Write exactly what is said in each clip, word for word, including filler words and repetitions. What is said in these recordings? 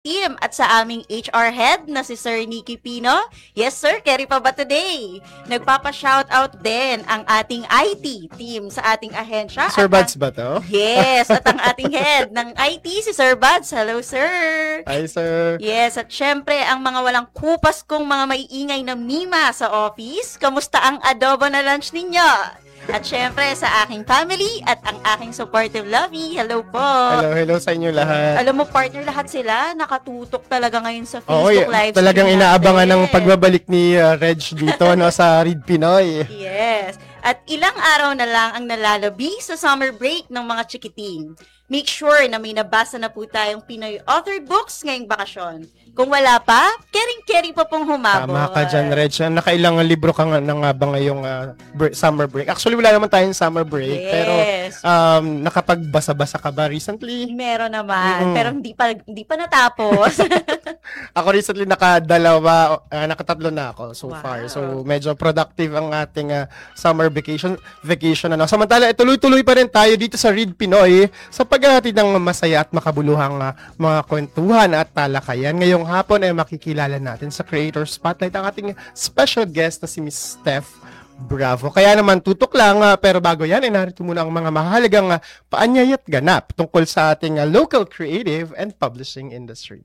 team at sa aming H R head na si Sir Nicky Pino. Yes sir, carry pa ba today? Nagpapa-shoutout din ang ating I T team sa ating ahensya. Sir Buds ba to? Yes, at ang ating head ng I T, si Sir Buds. Hello sir! Hi sir! Yes, at syempre ang mga walang kupas kong mga maiingay na mima sa office. Kamusta ang adobo na lunch ninyo? At syempre sa aking family at ang aking supportive lovey. Hello po. Hello, hello sa inyo lahat. Alam mo partner, lahat sila nakatutok talaga ngayon sa Oo, Facebook live. talagang inaabangan ng pagbabalik ni uh, Reg dito no sa Read Pinoy. Yes. At ilang araw na lang ang nalalabi sa summer break ng mga chikiting. Make sure na may nabasa na po tayong Pinoy authored books ngayong bakasyon. Kung wala pa, kering-kering pa pong humabol. Tama ka dyan, Reg. Nakailang libro ka nga na nga ba ngayong uh, break, summer break? Actually, wala naman tayong summer break. Yes. Pero um, nakapagbasa-basa ka ba recently? Meron naman. Mm-hmm. Pero hindi pa, hindi pa natapos. Ako recently nakadalawa, uh, nakatatlo na ako so Wow. far. So medyo productive ang ating uh, summer vacation. Vacation ano. Samantala, tuloy-tuloy pa rin tayo dito sa Read Pinoy sa paghahatid ng masaya at makabuluhang uh, mga kwentuhan at talakayan. Ngayong hapon ay makikilala natin sa Creator Spotlight ang ating special guest na si Miss Steph Bravo. Kaya naman tutok lang, uh, pero bago yan, ay narito muna ang mga mahalagang uh, paanyay at ganap tungkol sa ating uh, local creative and publishing industry.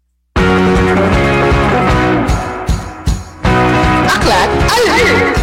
Aklat Alert!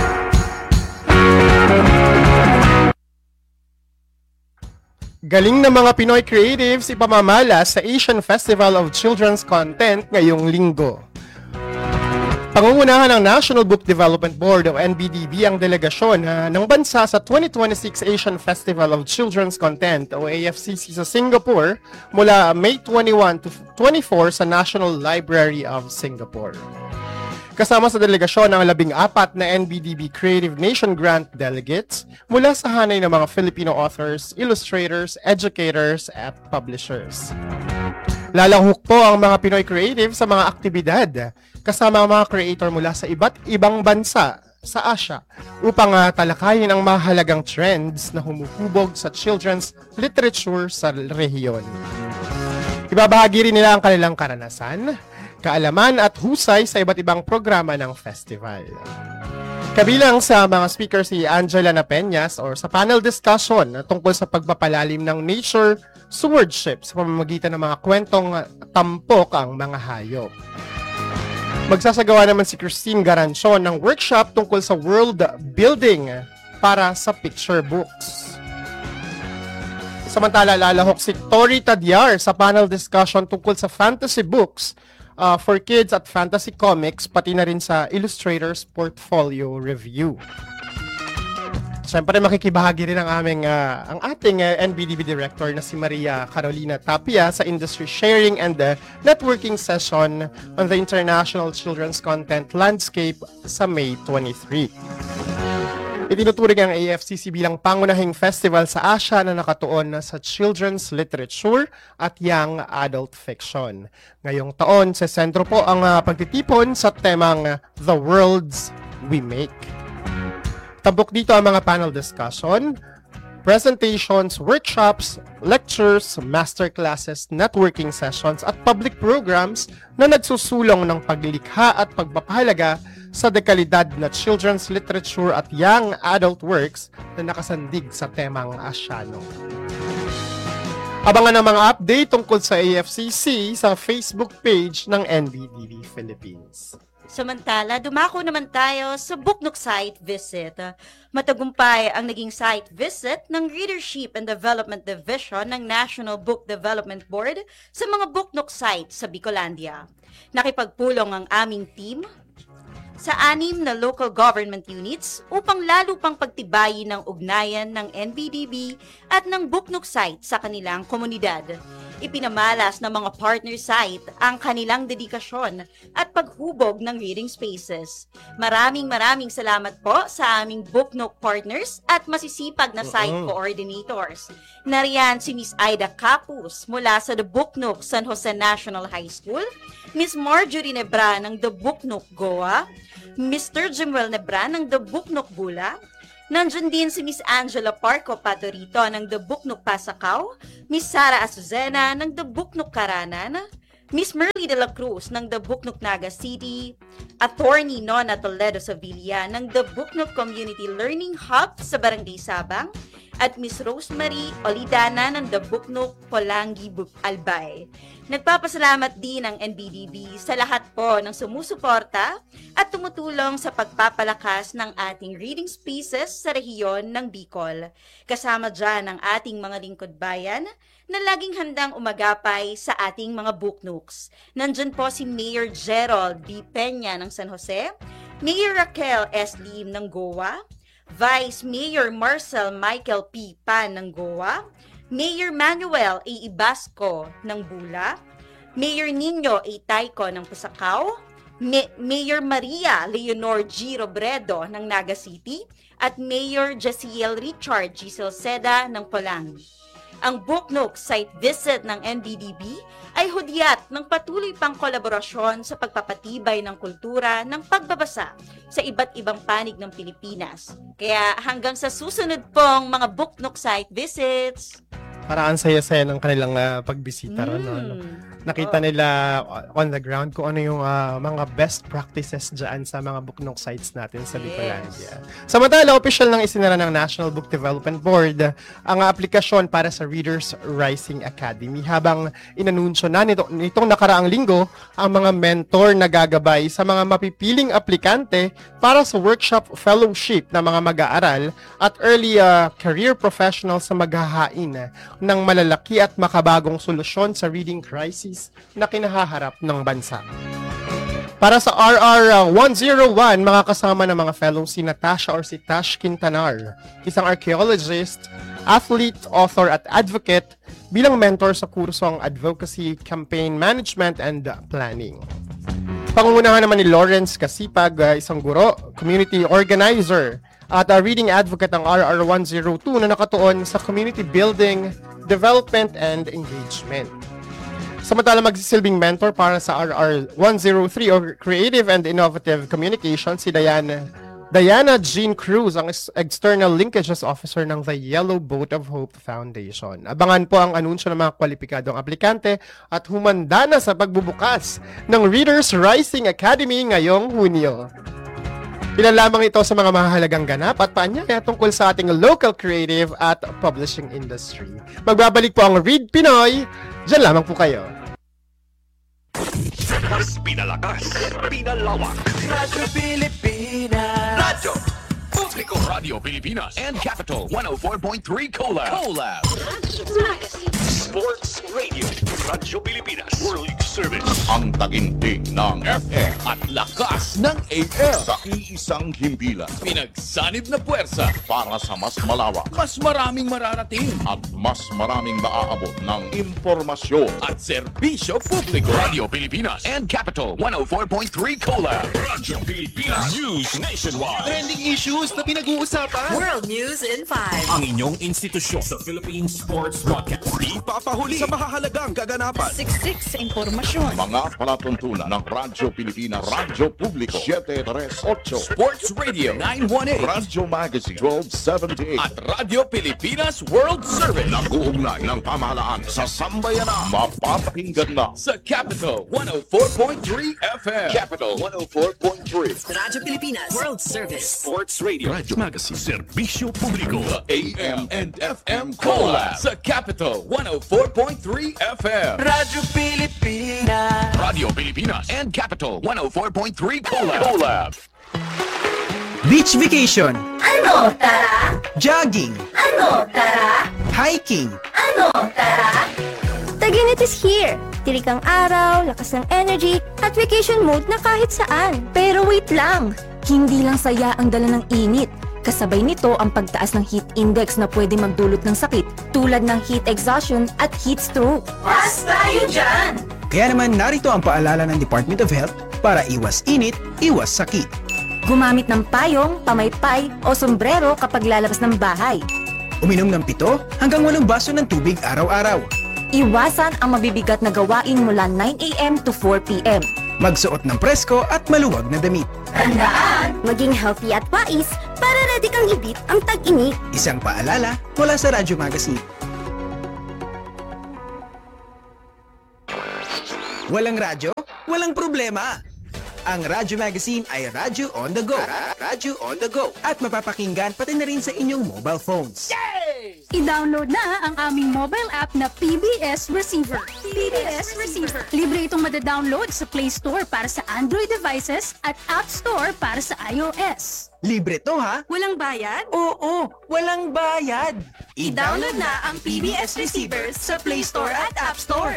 Galing ng mga Pinoy creatives ipamamala sa Asian Festival of Children's Content ngayong linggo. Pangungunahan ng National Book Development Board o N B D B ang delegasyon uh, ng bansa sa twenty twenty-six Asian Festival of Children's Content o A F C C sa Singapore mula May twenty-first to twenty-four sa National Library of Singapore. Kasama sa delegasyon ang labing apat na N B D B Creative Nation Grant delegates mula sa hanay ng mga Filipino authors, illustrators, educators, at publishers. Lalahok po ang mga Pinoy creative sa mga aktibidad kasama ang mga creator mula sa iba't ibang bansa sa Asia upang uh, talakayin ang mahalagang trends na humuhubog sa children's literature sa rehiyon. Ibabahagi rin nila ang kanilang karanasan, kaalaman at husay sa iba't ibang programa ng festival. Kabilang sa mga speaker si Angela Napeñas or sa panel discussion tungkol sa pagpapalalim ng nature stewardship sa pamamagitan ng mga kwentong tampok ang mga hayop. Magsasagawa naman si Christine Garancion ng workshop tungkol sa world building para sa picture books. Samantala, lalahok si Tori Tadyar sa panel discussion tungkol sa fantasy books uh, for kids at fantasy comics, pati na rin sa Illustrators Portfolio Review. Siyempre, makikibahagi rin ang aming, uh, ang ating uh, N B D B Director na si Maria Carolina Tapia sa Industry Sharing and the Networking Session on the International Children's Content Landscape sa May twenty-third. Itinuturing ang A F C C bilang pangunahing festival sa Asia na nakatuon sa children's literature at young adult fiction. Ngayong taon, sa sentro po ang uh, pagtitipon sa temang uh, The Worlds We Make. Tabok dito ang mga panel discussion, presentations, workshops, lectures, masterclasses, networking sessions at public programs na nagsusulong ng paglikha at pagpapahalaga sa dekalidad na children's literature at young adult works na nakasandig sa temang Asyano. Abangan ang mga update tungkol sa A F C C sa Facebook page ng N B D B Philippines. Samantala, dumako naman tayo sa Booknook site visit. Matagumpay ang naging site visit ng Readership and Development Division ng National Book Development Board sa mga Booknook sites sa Bicolandia. Nakipagpulong ang aming team sa anim na local government units upang lalo pang pagtibayin ng ugnayan ng N B D B at ng Booknook site sa kanilang komunidad. Ipinamalas ng mga partner site ang kanilang dedikasyon at paghubog ng reading spaces. Maraming maraming salamat po sa aming Booknook partners at masisipag na site uh-huh. coordinators. Nariyan si Miss Aida Capus mula sa The Booknook San Jose National High School, Miss Marjorie Nebra ng The Booknook Goa, Mister Jimwell Nebra ng The Booknook Bula, nandyan din si Miss Angela Parco Patorito ng The Booknook Pasacao, Miss Sara Azucena ng The Booknook Karanan, Miss Merly de la Cruz ng The Buknok Naga City, Attorney Nona Toledo Sevilla ng The Buknok Community Learning Hub sa Barangay Sabang, at Miss Rosemary Olidana ng The Buknok Polangi Albay. Nagpapasalamat din ang N B D B sa lahat po ng sumusuporta at tumutulong sa pagpapalakas ng ating reading spaces sa rehiyon ng Bicol. Kasama dyan ang ating mga lingkod bayan na laging handang umagapay sa ating mga booknooks. Nandyan po si Mayor Gerald B. Peña ng San Jose, Mayor Raquel S. Lim ng Goa, Vice Mayor Marcel Michael P. Pan ng Goa, Mayor Manuel A. Ibasco ng Bula, Mayor Nino A. Tayco ng Pusakaw, Ma- Mayor Maria Leonor G. Robredo ng Naga City, at Mayor Jasiel Richard G. Salceda ng Polangi. Ang Buknok site visit ng N B D B ay hudyat ng patuloy pang kolaborasyon sa pagpapatibay ng kultura ng pagbabasa sa iba't ibang panig ng Pilipinas. Kaya hanggang sa susunod pong mga Buknok site visits. Parang saya-saya ng kanilang uh, pagbisita ron. Mm. No? Nakita oh. nila on the ground kung ano yung uh, mga best practices dyan sa mga Buknok sites natin sa Bicolandia. Yes. Samantala, official nang isinara ng National Book Development Board ang aplikasyon para sa Readers Rising Academy, habang inanunsyo na nito, nitong nakaraang linggo ang mga mentor na gagabay sa mga mapipiling aplikante para sa workshop fellowship na mga mag-aaral at early uh, career professionals sa maghahain ng malalaki at makabagong solusyon sa reading crisis na kinahaharap ng bansa. Para sa R R one oh one, makakasama ng mga fellows si Natasha or si Tash Quintanar, isang archaeologist, athlete, author at advocate, bilang mentor sa kursong Advocacy, Campaign Management and Planning. Pangungunahan naman ni Lawrence Kasipag, isang guro, community organizer, at a reading advocate ng R R one oh two na nakatuon sa community building, development, and engagement. Samantala, magsisilbing mentor para sa R R one oh three or Creative and Innovative Communication si Diana Diana Jean Cruz, ang External Linkages Officer ng The Yellow Boat of Hope Foundation. Abangan po ang anunsyo ng mga kwalipikadong aplikante at humanda na sa pagbubukas ng Readers Rising Academy ngayong Hunyo. Ilan lamang ito sa mga mahalagang ganap at paanyaya tungkol sa ating local creative at publishing industry. Magbabalik po ang Read Pinoy. Diyan lamang po kayo. Mas pinalakas, pinalawak. Radyo Pilipinas. Radyo Publiko Radio Pilipinas and Capital one oh four point three Collab. Collab. Sports Radio. Radyo Pilipinas. World Service. Ang taginting ng F M at lakas ng A M. Sa iisang himpilan. Pinagsanib na puwersa para sa mas malawak, mas maraming mararating at mas maraming maaabot ng impormasyon at serbisyo publiko. Radio Pilipinas and Capital one oh four point three Collab. Radyo Pilipinas. News nationwide. Trending issues na pinag-uusapan. World News in five. Ang inyong institusyon sa Philippine Sports Broadcast. Di papahuli sa mahahalagang kaganapan. Siksik sa impormasyon. Mga palatuntunan ng Radyo Pilipinas, Radyo Publiko seven thirty-eight, Sports Radio nine eighteen, Radyo Magazine twelve seventy-eight, at Radyo Pilipinas World Service. Nag-uugnay ng pamahalaan sa sambayanan. Mapapakinggan na sa Capital one oh four point three F M. Capital one oh four point three. Radyo Pilipinas World Service. Sports Radio, Radyo Magazine, Serbisyo Publiko, the A M and F M Collab sa Capital one oh four point three F M. Radyo Pilipinas. Radio Pilipinas and Capital one oh four point three Collab. Collab. Beach vacation. Ano, tara? Jogging. Ano, tara? Hiking. Ano, tara? Taginit is here. Tirik ang araw, lakas ng energy, at vacation mode na kahit saan. Pero wait lang! Hindi lang saya ang dala ng init. Kasabay nito ang pagtaas ng heat index na pwede magdulot ng sakit tulad ng heat exhaustion at heat stroke. Pas tayo dyan! Kaya naman narito ang paalala ng Department of Health para iwas init, iwas sakit. Gumamit ng payong, pamaypay o sombrero kapag lalabas ng bahay. Uminom ng pito hanggang walong baso ng tubig araw-araw. Iwasan ang mabibigat na gawain mula nine a m to four p m Magsuot ng presko at maluwag na damit. Tandaan! Maging healthy at wais para ready kang hibit ang tag-init. Isang paalala mula sa Radyo Magazine. Walang radyo? Walang problema! Ang Radyo Magazine ay Radyo on the go. Radyo on the go. At mapapakinggan pati na rin sa inyong mobile phones. I-download na ang aming mobile app na P B S Receiver. P B S Receiver. Libre itong madadownload sa Play Store para sa Android devices at App Store para sa iOS. Libre to ha? Walang bayad? Oo, walang bayad. I-download na ang P B S Receiver sa Play Store at App Store.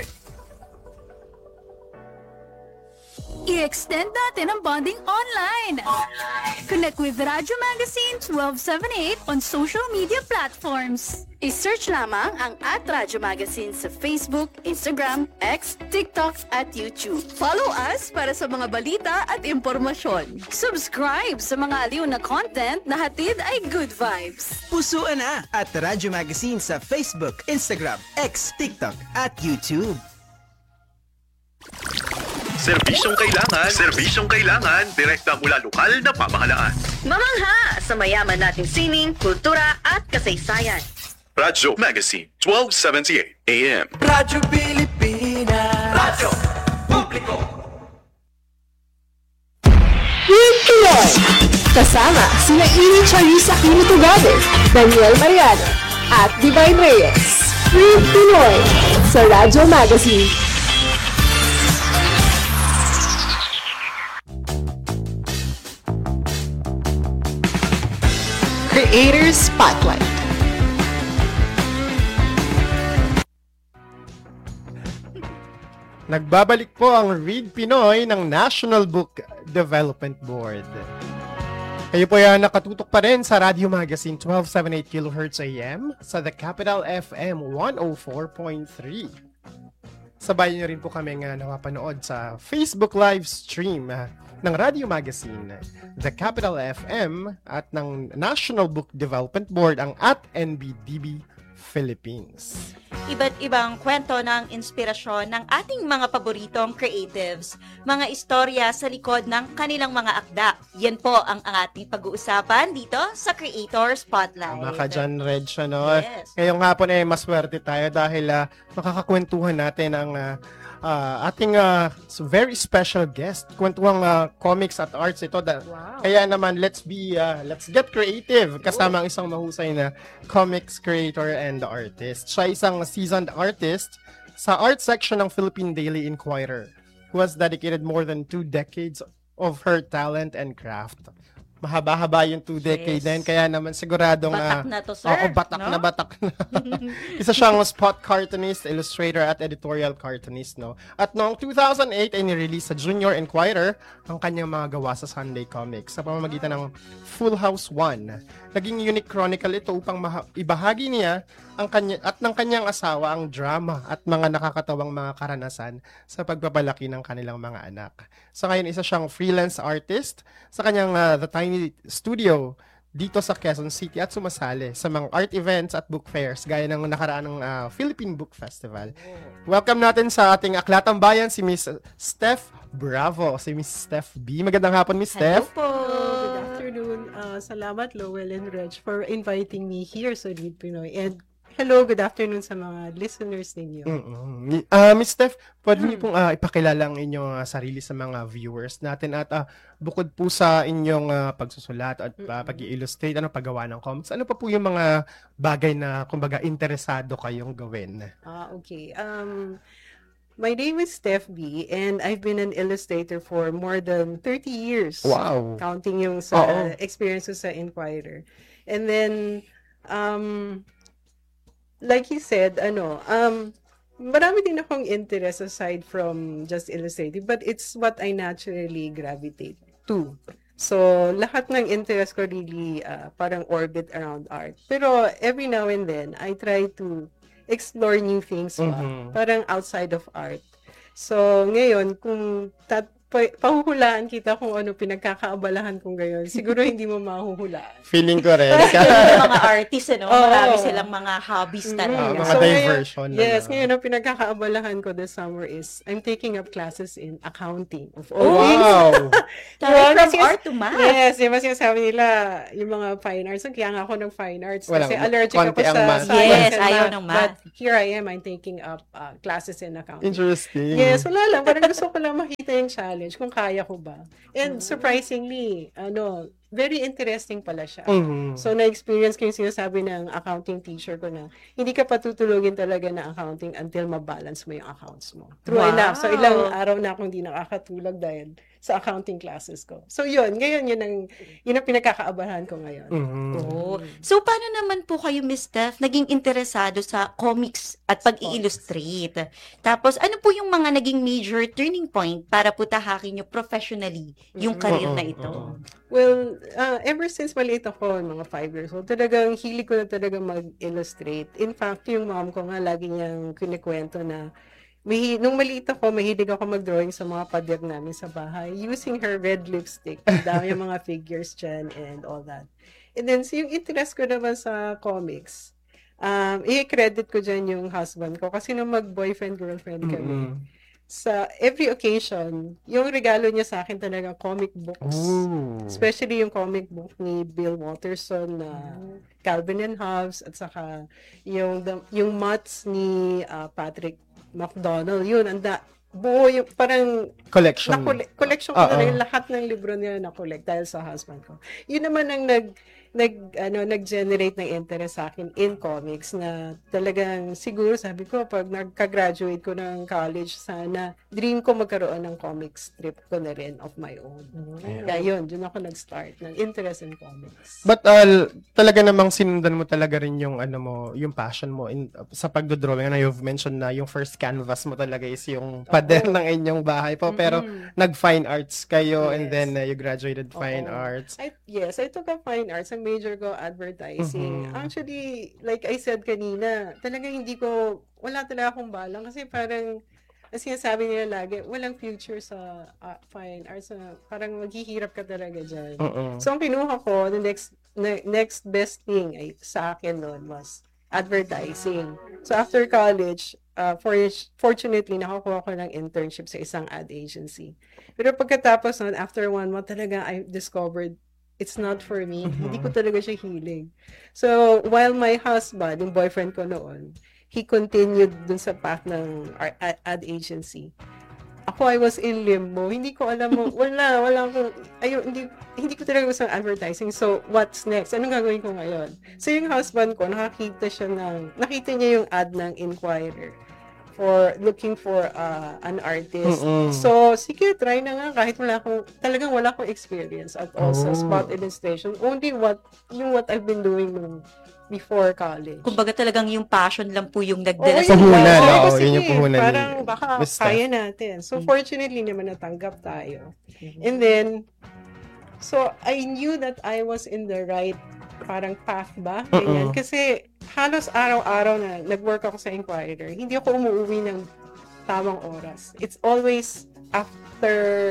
I-extend natin ang bonding online. Connect with Radyo Magazine twelve seventy-eight on social media platforms. I-search lamang ang at Radyo Magazine sa Facebook, Instagram, X, TikTok at YouTube. Follow us para sa mga balita at impormasyon. Subscribe sa mga aliw na content na hatid ay good vibes. Pusuan na at Radyo Magazine sa Facebook, Instagram, X, TikTok at YouTube. Serbisyong kailangan, serbisyong kailangan, direkta mula lokal na pamahalaan. Mamangha sa mayaman nating sining, kultura at kasaysayan. Radyo Magazine, twelve seventy-eight A M. Radyo Pilipinas. Radyo Publiko. Read Pinoy! Kasama sina Iri Charissa Quimutugade, Daniel Mariano, at Divine Reyes. Read Pinoy sa Radyo Magazine. Creators Spotlight. Nagbabalik po ang Read Pinoy ng National Book Development Board. Kayo po yan nakatutok pa rin sa Radio Magazine twelve seventy-eight kilohertz A M sa The Capital F M one oh four point three. Sabay niyo rin po kami nga napapanood sa Facebook live stream uh, ng Radio Magazine, The Capital F M at ng National Book Development Board ang at N B D B Philippines. Iba't ibang kwento ng inspirasyon ng ating mga paboritong creatives, mga istorya sa likod ng kanilang mga akda. Yan po ang, ang ating pag-uusapan dito sa Creator Spotlight. Tama ka dyan, Reg, ano? Yes. Ngayong hapon ay maswerte tayo dahil uh, makakakwentuhan natin ang uh, uh, ating uh, very special guest. Kwentuhang uh, comics at arts ito. Da- Wow. Kaya naman, let's be, uh, let's get creative. Kasama ang isang mahusay na comics creator and artist. Siya isang seasoned artist sa art section ng Philippine Daily Inquirer who has dedicated more than two decades of her talent and craft. Mahaba-haba yung two decades Yes. din, kaya naman siguradong... Batak ah, na to, sir. Oo, batak no? na batak na. Isa siyang spot cartoonist, illustrator, at editorial cartoonist, no? At noong two thousand eight ay nirelease sa Junior Inquirer ang kanyang mga gawa sa Sunday Comics sa pamamagitan ng Full House One. Naging unique chronicle ito upang maha- ibahagi niya ang kanya at ng kanyang asawa ang drama at mga nakakatawang mga karanasan sa pagpapalaki ng kanilang mga anak. Sa ngayon, isa siyang freelance artist sa kanyang uh, The Tiny Studio dito sa Quezon City at sumasali sa mga art events at book fairs gaya ng nakaraang uh, Philippine Book Festival. Welcome natin sa ating Aklatang Bayan si Miss Steph Bravo, si Miss Steph B. Magandang hapon, Miss Hello Steph. po. Good afternoon. Uh, salamat, Lowell and Reg, for inviting me here sa Read Pinoy. And hello, good afternoon sa mga listeners ninyo. Mm-hmm. Uh, Miss Steph, pwede niyo pong uh, ipakilala ang inyong uh, sarili sa mga viewers natin at uh, bukod po sa inyong uh, pagsusulat at uh, pag-i-illustrate, ano, paggawa ng comics, ano pa po yung mga bagay na, kumbaga, interesado kayong gawin? Ah, okay. Um, my name is Steph B. and I've been an illustrator for more than thirty years. Wow. Counting yung sa Oo. experiences sa Inquirer. And then, um, like he said, ano, um, marami din akong interest aside from just illustrating, but it's what I naturally gravitate to. So, lahat ng interest ko really uh, parang orbit around art. Pero every now and then, I try to explore new things pa, Mhm. parang outside of art. So, ngayon, kung tat pa, pahuhulaan kita kung ano pinagkakaabalahan kong gayon, siguro hindi mo mahuhulaan. Feeling ko rin. Yung mga artists, ano, Oo. marami silang mga hobbies talaga. Ah, mga So, ngayon- diversion. Yes, ano. ngayon ang pinagkakaabalahan ko this summer is I'm taking up classes in accounting of all Oh, things. wow! Tayo Diba? from Kasi- art to math. Yes, di ba sinasabi nila, yung mga fine arts, kaya nga ako ng fine arts. Walang- Kasi allergic ako konti ang sa math. science Yes, and ayaw math. ng math. But here I am, I'm taking up uh, classes in accounting. Interesting. Yes, wala lang. Parang gusto ko lang makita yung challenge, kung kaya ko ba. And surprisingly, ano, very interesting pala siya. Mhm. So, na-experience ko yung sinasabi ng accounting teacher ko na hindi ka patutulugin talaga na accounting until mabalance mo yung accounts mo. True Wow. enough. So, ilang araw na akong hindi nakakatulog dahil sa accounting classes ko. So, yun. Ngayon, yun ang, yun ang pinagkakaabahan ko ngayon. Mhm. Oh. So, paano naman po kayo, Miss Steph, naging interesado sa comics at pag-i-illustrate? Tapos, ano po yung mga naging major turning point para po tahakin nyo professionally yung career na ito? Well, uh, ever since maliit ako, mga five years old, talagang hilig ko na talaga mag-illustrate. In fact, yung mom ko nga lagi niyang kinikwento na Mahi, nung maliit ako, mahilig ako mag-drawing sa mga pader namin sa bahay using her red lipstick. Ang dami yung mga figures dyan and all that. And then, so yung interest ko naman sa comics, um, i-credit ko dyan yung husband ko kasi nung mag-boyfriend-girlfriend kami, Mhm. sa every occasion, yung regalo niya sa akin talaga comic books. Ooh. Especially yung comic book ni Bill Watterson na Calvin and Hobbes at saka yung the, yung Mutts ni uh, Patrick McDonald. Yun, anda buo yung parang Collection. na collection ko Oo. na rin lahat ng libro niya na collect dahil sa husband ko. Yun naman ang nag nag ano nag-generate ng interest sa akin in comics na talagang siguro sabi ko pag nagka-graduate ko ng college sana dream ko magkaroon ng comic strip ko na rin of my own. Kaya yun, dun ako nag-start ng interest in comics. But uh, talaga namang sinundan mo talaga rin yung ano mo, yung passion mo in, sa pagdodrawing. Ano, you've mentioned na yung first canvas mo talaga is yung pader ng inyong bahay po. Pero Mhm. nag-fine arts kayo and Yes. then uh, you graduated fine Oo. arts. I, yes, I took up fine arts. Ang major ko, advertising. Mhm. Actually, like I said kanina, talaga hindi ko, wala talaga akong balang kasi parang, ang sinasabi nila lagi, walang future sa uh, fine arts. Na parang maghihirap ka talaga dyan. Oo. So, ang kinuha ko, the next ne- next best thing ay, sa akin noon was advertising. So, after college, uh, for, fortunately, nakakuha ko ng internship sa isang ad agency. Pero pagkatapos nun, after one month, talaga I discovered it's not for me. Hindi ko talaga siya hilig. So, while my husband, yung boyfriend ko noon, he continued dun sa path ng ar- ad, ad agency. Ako, I was in limbo. Hindi ko alam mo, wala, wala akong, ayun, hindi, hindi ko talaga gusto ng advertising. So, what's next? Anong gagawin ko ngayon? So, yung husband ko, nakakita siya ng, nakita niya yung ad ng Inquirer for looking for uh, an artist. Mm-mm. So, sige, try na nga kahit wala akong, talagang wala akong experience at all sa Oh. spot illustration. Only what, yung what I've been doing nung before college. Kumbaga talagang yung passion lang po yung nagdala Oo, sa yun Puhunan, lang. oo, Oo, yun sige, yung puhunan ni Parang baka Miss Steph. kaya natin. So, fortunately naman natanggap tayo. And then, so, I knew that I was in the right parang path ba? Ganyan. Mm-mm. Kasi halos araw-araw na nag-work ako sa Inquirer, hindi ako umuwi ng tamang oras. It's always after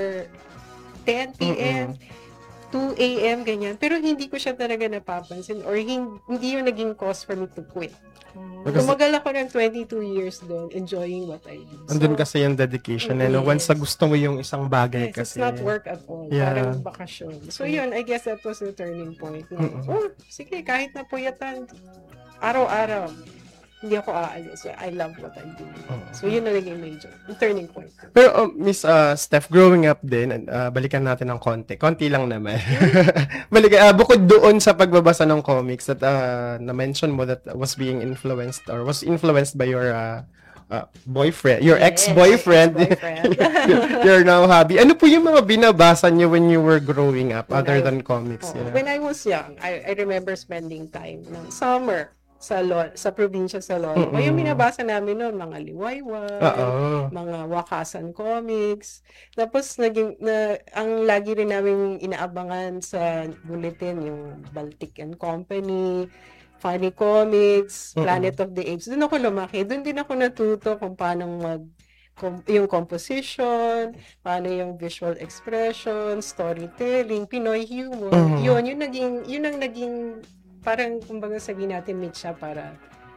ten p.m., two a.m., ganyan. Pero hindi ko siya talaga napapansin or hin- hindi yung naging cause for me to quit. Because- Tumagal ako ng twenty-two years doon, enjoying what I do. Andun kasi yung dedication. Eh, no? Yes. Once na gusto mo yung isang bagay Yes, kasi. it's not work at all. Yeah. Parang bakasyon. So yun, I guess that was the turning point. Na, Mm-mm. oh, sige, kahit na puyatan, araw-araw, hindi ako aalis. I love what I'm doing. So yun na naging major. Yung turning point. Pero uh, Miss uh, Steph, growing up din, uh, balikan natin ng konti. Konti lang naman. balikan, uh, bukod doon sa pagbabasa ng comics that uh, na-mention mo that was being influenced or was influenced by your uh, uh, boyfriend, your Yes, ex-boyfriend, ex-boyfriend. your now hobby. Ano po yung mga binabasa niyo when you were growing up When other I- than comics? Oh, Yeah. When I was young, I, I remember spending time ng summer sa Lo- sa probinsya sa Lolo. Mm-mm. Yung binabasa namin noon, mga liwayway, Oo. mga wakasan comics. Tapos naging na ang lagi rin namin inaabangan sa bulletin yung Baltic and Company, Funny Comics, Mm-mm. Planet of the Apes. Doon ako lumaki. Doon din ako natuto kung paano mag com- yung composition, paano yung visual expression, storytelling, Pinoy humor. Mhm. Yun, yun naging, yun ang naging, parang, kumbaga sabihin natin, meet siya para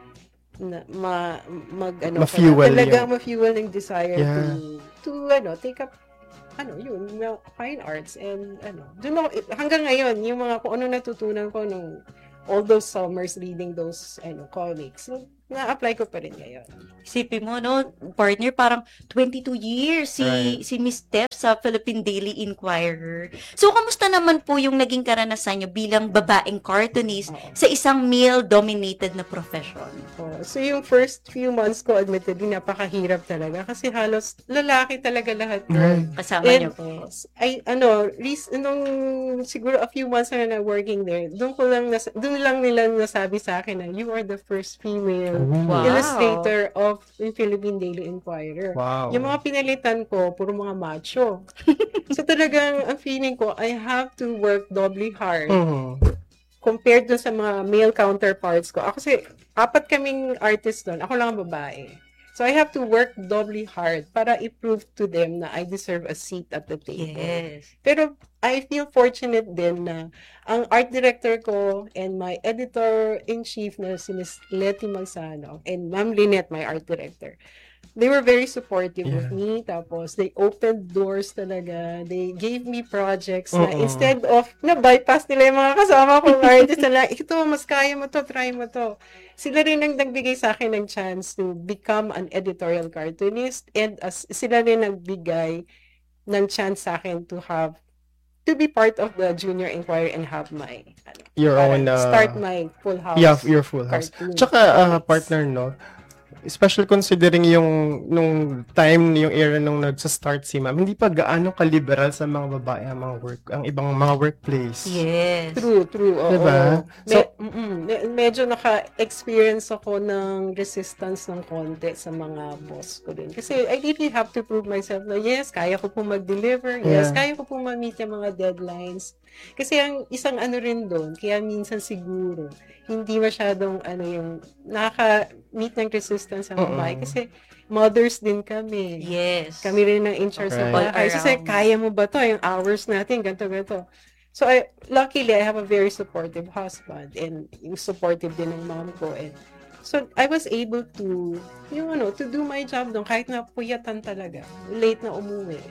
na, ma, mag, ano, Ma-fuel para, talaga yung- ma-fuel yung desire Yeah. to, to, ano, take up, ano, yun, na- fine arts, and, ano, dun ako, hanggang ngayon, yung mga, kung ano natutunan ko nung, all those summers reading those, ano, comics, so, na-apply ko pa rin ngayon. Isipin mo, no, partner, parang twenty-two years si Right. si Miss Steph sa Philippine Daily Inquirer. So, kamusta naman po yung naging karanasan nyo bilang babaeng cartoonist Oo. sa isang male-dominated na profession? Oh, so yung first few months ko, admittedly, napakahirap talaga kasi halos lalaki talaga lahat doon. Right. Kasama And, nyo po. ay, ano, res- nung siguro a few months na na working there, doon ko lang, nas- doon lang nila nasabi sa akin na you are the first female Wow. illustrator of the Philippine Daily Inquirer. Wow. Yung mga pinalitan ko, puro mga macho. So talagang, ang feeling ko, I have to work doubly hard Mhm. compared dun sa mga male counterparts ko. Ako kasi, apat kaming artist doon. Ako lang ang babae. So, I have to work doubly hard para i-prove to them na I deserve a seat at the table. Yes. Pero, I feel fortunate din na ang art director ko and my editor-in-chief na si Miss Letty Magsano and Ma'am Lynette, my art director, they were very supportive of Yeah. me. Tapos, they opened doors talaga. They gave me projects na Oo. instead of, na-bypass nila yung mga kasama kong artist na lang, ito, mas kaya mo to, try mo to. Sila rin ang nagbigay sa akin ng chance to become an editorial cartoonist and as, sila rin nagbigay ng chance sa akin to have to be part of the Junior Inquiry and have my ano, Your parang own, uh, start my full house. Yeah, your full house. cartoon Tsaka, uh, comics. partner, no? Especially considering yung nung time, yung era nung nagsa-start si ma'am, hindi pa gaano ka-liberal sa mga babae ang mga work, ang ibang mga workplace. Yes. True, true. Oo. Diba? Me- So- mm-mm. Me- medyo naka-experience ako ng resistance ng konti sa mga boss ko din. Kasi I really have to prove myself na yes, kaya ko po mag-deliver. Yes, Yeah. kaya ko po ma-meet yung mga deadlines. Kasi ang isang ano rin doon, kaya minsan siguro, hindi masyadong ano yung nakaka-meet ng resistance ang babae. Mm-mm. Kasi mothers din kami. Yes. Kami rin ang in charge sa Right. bahay. All Kasi around. kaya mo ba to? Yung hours natin, ganito, ganito. So, I, luckily, I have a very supportive husband and yung supportive din ng mom ko. And so, I was able to, yung ano, to do my job doon kahit na puyatan talaga. Late na umuwi.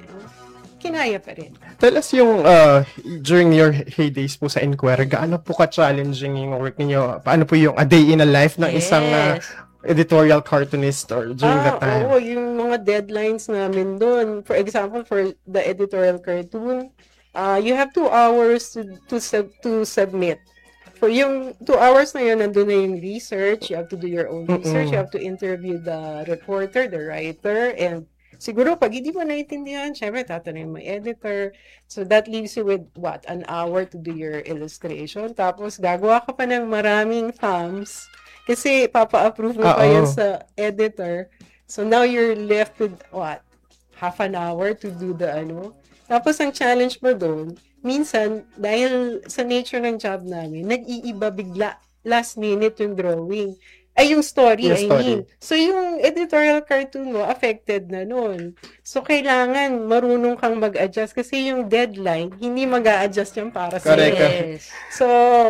Kinaya pa rin. Tell us yung, uh, during your heydays po sa Inquirer, gaano po ka-challenging yung work niyo? Paano po yung a day in a life ng isang uh, Yes. editorial cartoonist or during that time? Oo, yung mga deadlines namin doon. For example, for the editorial cartoon, uh, you have two hours to to, sub, to submit. For yung two hours na yun, nandun na yung research. You have to do your own research. Mm-mm. You have to interview the reporter, the writer, and siguro, pag hindi mo naintindihan, syempre, tatanungin mo editor. So, that leaves you with, what, an hour to do your illustration. Tapos, gagawa ka pa ng maraming thumbs. Kasi, papa-approve mo pa Oo. yun sa editor. So, now you're left with, what, half an hour to do the, ano. Tapos, ang challenge mo doon, minsan, dahil sa nature ng job namin, nag-iiba bigla, last minute yung drawing. Ay, yung story, Yung I story. mean. So, yung editorial cartoon mo, affected na nun. So, kailangan marunong kang mag-adjust kasi yung deadline, hindi mag-a-adjust yan para sa Correct. Yes. So,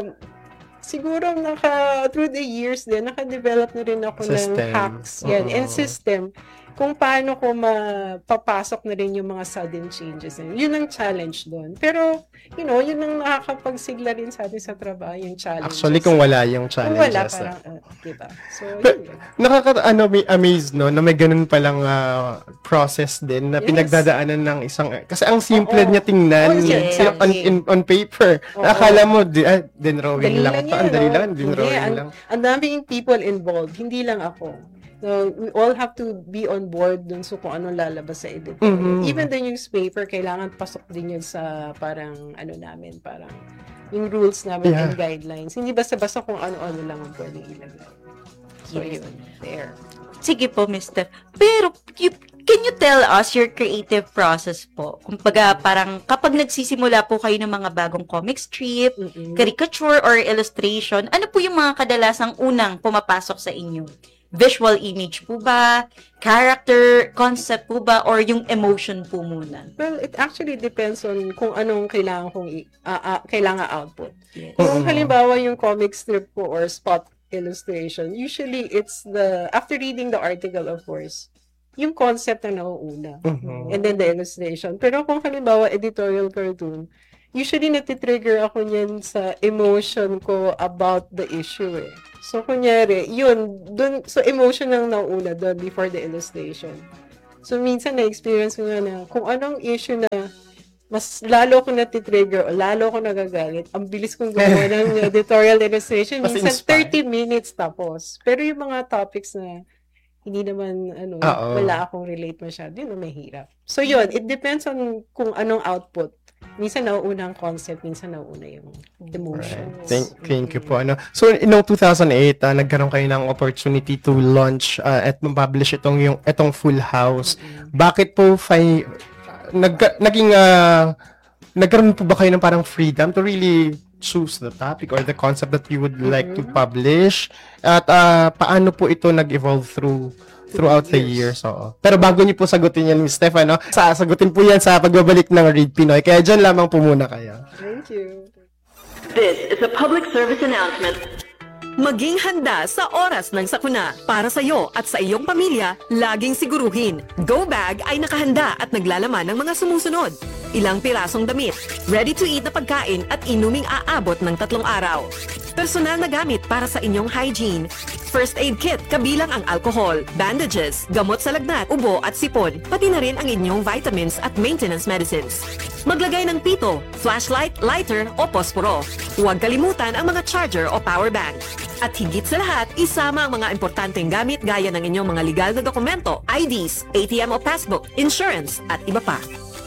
siguro naka, through the years din, naka-develop na rin ako System. ng hacks. Yan, Oo. and system kung paano ko mapapasok na rin yung mga sudden changes. Yun ang challenge doon. Pero, you know, yun ang nakakapagsigla rin sa atin sa trabaho, yung challenges. Actually, kung wala yung Kung wala, challenges. parang, uh, diba? So, But, yun yun. nakaka ano may amaze no na may ganun palang uh, process din na Yes. pinagdadaanan ng isang kasi ang simple Oo. niya Oh, tingnan yes, si- on, exactly. in, on paper. Oo. Akala mo di, ah, dinrawing Dali lang lang to, yan, ang dali no? lang, dinrawing Hindi, ang, lang. ang daming people involved, hindi lang ako. So, we all have to be on board dun so kung anong lalabas sa editorial. Mhm. Even the newspaper, kailangan pasok din yun sa parang, ano namin, parang yung rules namin Yeah. and guidelines. Hindi basta-basta kung ano-ano lang ang pwede ilagay. So, Yes. yun. There. Sige po, Mister Pero, you, can you tell us your creative process po? Kumbaga, parang kapag nagsisimula po kayo ng mga bagong comic strip, Mm-mm. caricature, or illustration, ano po yung mga kadalasang unang pumapasok sa inyo? visual image po ba? Character, concept po ba? Or yung emotion po muna? Well, it actually depends on kung anong kailangan kong i- uh, uh, kailangan output. Yes. Kung halimbawa yung comic strip ko or spot illustration, usually it's the, after reading the article of course, yung concept na nauuna. Mhm. And then the illustration. Pero kung halimbawa editorial cartoon, usually natitrigger ako niyan sa emotion ko about the issue eh. So, kunyari, yun, dun, so emotion ang nauna doon before the illustration. So, minsan na-experience ko nga na kung anong issue na mas lalo ko natitrigger o lalo ko nagagalit, ang bilis kong gumawa ng editorial illustration. Mas Minsan, inspire. thirty minutes tapos. Pero yung mga topics na hindi naman, ano, Oo. wala akong relate masyado, yun ang mahirap. So, yun, it depends on kung anong output. Minsan nauuna ang concept, minsan nauuna yung emotions. Right. Thank, thank you po. Ano. So, noong two thousand eight, uh, nagkaroon kayo ng opportunity to launch uh, at publish itong, yung, itong Full House. Bakit po fi- nag, naging, uh, nagkaroon po ba kayo ng parang freedom to really choose the topic or the concept that you would like to publish? At uh, paano po ito nag-evolve through throughout the years? Oo. Pero bago niyo po sagutin yan, Miss Stefano, sasagutin po yan sa pagbabalik ng Read Pinoy. Kaya dyan lamang po muna kayo. Thank you. This is a public service announcement. Maging handa sa oras ng sakuna. Para sa iyo at sa iyong pamilya, laging siguruhin. Go Bag ay nakahanda at naglalaman ng mga sumusunod. Ilang pirasong damit, ready-to-eat na pagkain at inuming aabot ng tatlong araw. Personal na gamit para sa inyong hygiene. First aid kit kabilang ang alcohol, bandages, gamot sa lagnat, ubo at sipon, pati na rin ang inyong vitamins at maintenance medicines. Maglagay ng pito, flashlight, lighter o posporo. Huwag kalimutan ang mga charger o power bank. At higit sa lahat, isama ang mga importanteng gamit gaya ng inyong mga legal na dokumento, I Ds, A T M o passbook, insurance at iba pa.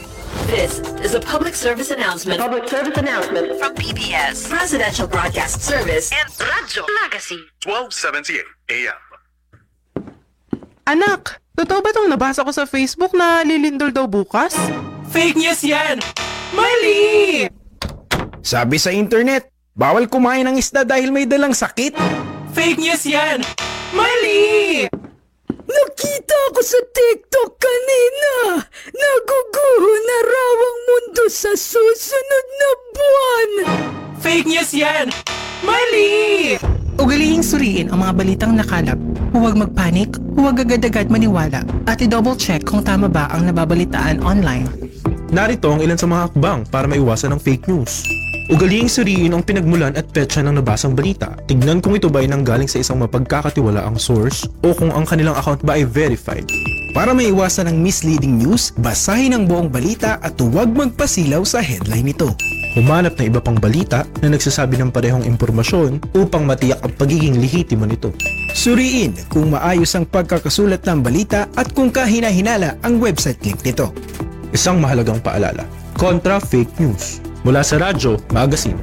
This is a public service announcement. Public service announcement From P B S, Presidential Broadcast Service, and Radyo Magazine. twelve seventy-eight A M. Anak, totoo ba itong nabasa ko sa Facebook na lilindol daw bukas? Fake news yan! Mali! Sabi sa internet, bawal kumain ng isda dahil may dalang sakit. Fake news yan! Mali! Nakita ko sa TikTok kanina. Naguguho na raw ang mundo sa susunod na buwan. Fake news yan! Mali! Ugalihing suriin ang mga balitang nakalap. Huwag magpanik, huwag agad-agad maniwala, at i-double check kung tama ba ang nababalitaan online. Narito ang ilan sa mga hakbang para maiwasan ang fake news. Ugalihing suriin ang pinagmulan at petsa ng nabasang balita. Tignan kung ito ba ay nanggaling sa isang mapagkakatiwalaang source o kung ang kanilang account ba ay verified. Para maiwasan ang misleading news, basahin ang buong balita at huwag magpasilaw sa headline nito. Humanap ng iba pang balita na nagsasabi ng parehong impormasyon upang matiyak ang pagiging lehitimo nito. Suriin kung maayos ang pagkakasulat ng balita at kung kahina-hinala ang website link nito. Isang mahalagang paalala, kontra fake news. Mula sa Radyo Magazine.